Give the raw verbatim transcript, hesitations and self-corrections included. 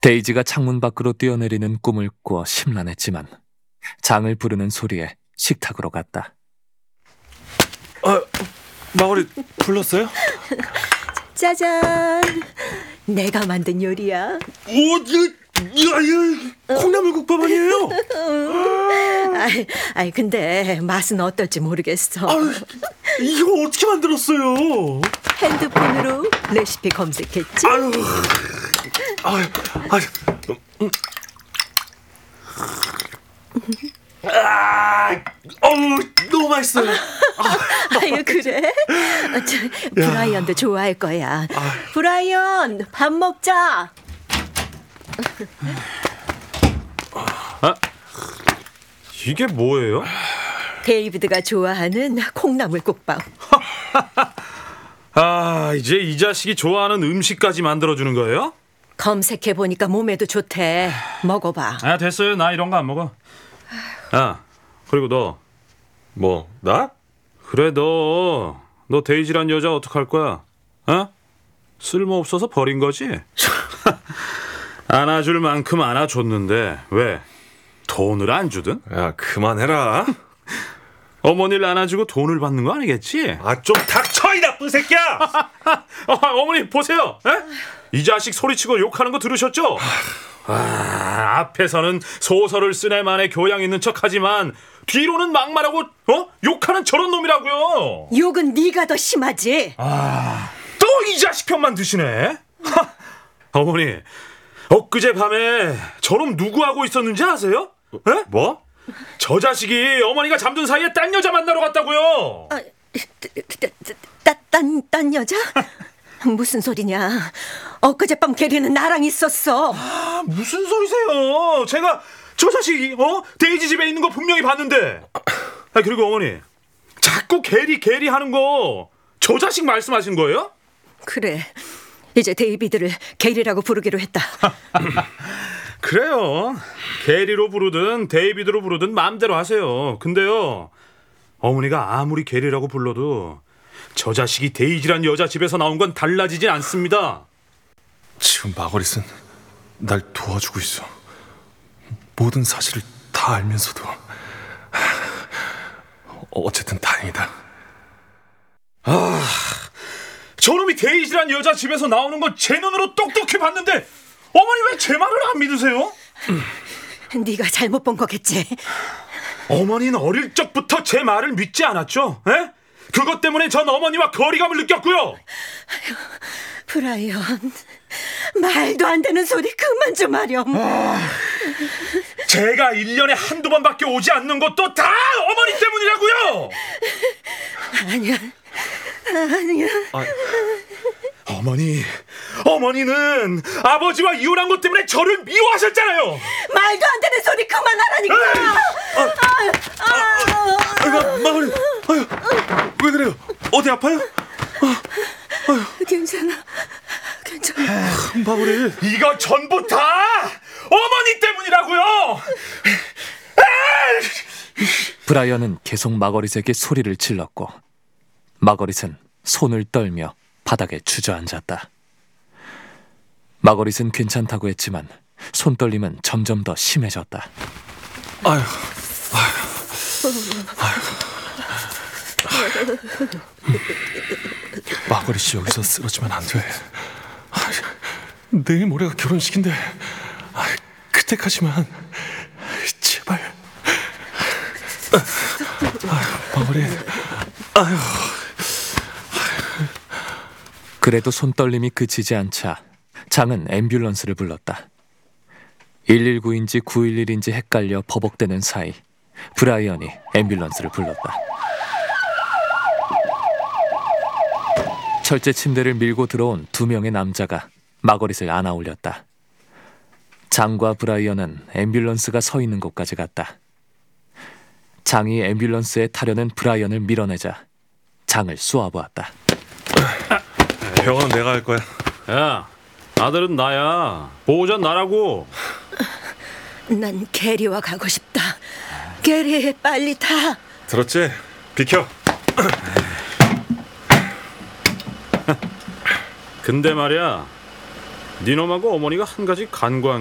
데이지가 창문 밖으로 뛰어내리는 꿈을 꾸어 심란했지만 장을 부르는 소리에 식탁으로 갔다. 아, 마거리 불렀어요? 짜잔, 내가 만든 요리야. 오, 야, 콩나물국밥 아니에요? 아이, 아이 근데 맛은 어떨지 모르겠어. 아유, 이거 어떻게 만들었어요? 핸드폰으로 레시피 검색했지. 아유, 아유, 아유. 아, 어우, 너무 맛있어요. 아유, 그래? 저, 브라이언도 좋아할 거야. 아. 브라이언, 밥 먹자. 아, 이게 뭐예요? 데이비드가 좋아하는 콩나물국밥. 아, 이제 이 자식이 좋아하는 음식까지 만들어주는 거예요? 검색해보니까 몸에도 좋대. 먹어봐. 아, 됐어요. 나 이런 거 안 먹어. 아, 그리고 너. 뭐, 나? 그래, 너. 너 데이지란 여자 어떡할 거야? 어? 쓸모없어서 버린 거지? 안아줄 만큼 안아줬는데 왜? 돈을 안 주든? 야, 그만해라. 어머니를 안아주고 돈을 받는 거 아니겠지? 아, 좀 닥쳐, 이 나쁜 새끼야! 어, 어머니 보세요. 에? 이 자식 소리치고 욕하는 거 들으셨죠? 아, 앞에서는 소설을 쓴 애만의 교양 있는 척하지만 뒤로는 막말하고 어? 욕하는 저런 놈이라고요. 욕은 네가 더 심하지. 아, 또 이 자식 편만 드시네. 하, 어머니, 엊그제 밤에 저놈 누구하고 있었는지 아세요? 에? 뭐? 저 자식이 어머니가 잠든 사이에 딴 여자 만나러 갔다고요. 아, 딴, 딴, 딴 여자? 무슨 소리냐? 엊그젯밤 게리는 나랑 있었어. 아, 무슨 소리세요? 제가 저 자식이 어? 데이지 집에 있는 거 분명히 봤는데. 아, 그리고 어머니, 자꾸 게리 게리 하는 거 저 자식 말씀하신 거예요? 그래, 이제 데이비드를 게리라고 부르기로 했다. 그래요. 게리로 부르든 데이비드로 부르든 마음대로 하세요. 근데요, 어머니가 아무리 게리라고 불러도 저 자식이 데이지란 여자 집에서 나온 건 달라지진 않습니다. 지금 마거릿은 날 도와주고 있어. 모든 사실을 다 알면서도. 어쨌든 다행이다. 아, 저놈이 데이지란 여자 집에서 나오는 건 제 눈으로 똑똑히 봤는데 어머니 왜 제 말을 안 믿으세요? 네가 잘못 본 거겠지. 어머니는 어릴 적부터 제 말을 믿지 않았죠? 에? 그것 때문에 전 어머니와 거리감을 느꼈고요. 아유, 브라이언, 말도 안 되는 소리 그만 좀 하렴. 아, 제가 일 년에 한두 번밖에 오지 않는 것도 다 어머니 때문이라고요. 아니야, 아니야. 아, 어머니, 어머니는 아버지와 이혼한 것 때문에 저를 미워하셨잖아요. 말도 안 되는 소리 그만하라니까. 아, 아, 아, 마거릿, 아유, 왜 그래요? 어디 아파요? 아, 아유. 괜찮아, 괜찮아. 마거릿, 이거 전부 다 어머니 때문이라고요. 브라이언은 계속 마거릿에게 소리를 질렀고 마거릿은 손을 떨며 바닥에 주저앉았다. 마거릿은 괜찮다고 했지만 손떨림은 점점 더 심해졌다. 아유, 아유, 아유. 마거릿이 여기서 쓰러지면 안 돼. 아유, 내일 모레가 결혼식인데, 아유, 그때까지만 제발. 아유, 마거릿, 아유. 그래도 손떨림이 그치지 않자 장은 앰뷸런스를 불렀다. 일일구인지 구일일인지 헷갈려 버벅대는 사이 브라이언이 앰뷸런스를 불렀다. 철제 침대를 밀고 들어온 두 명의 남자가 마거릿을 안아 올렸다. 장과 브라이언은 앰뷸런스가 서 있는 곳까지 갔다. 장이 앰뷸런스에 타려는 브라이언을 밀어내자 장을 쏘아보았다. 병원은 내가 할 거야. 야, 아들은 나야. 보호자 나라고. 난 게리와 가고 싶다. 게리, 빨리 타. 들었지? 비켜. 근데 말이야, 니놈하고 어머니가 한 가지 간과한